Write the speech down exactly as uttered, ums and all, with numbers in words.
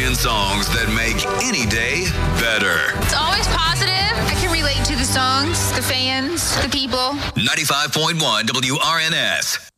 playing songs that make any day better. It's always positive. I can relate to the songs, the fans, the people. ninety-five point one W R N S.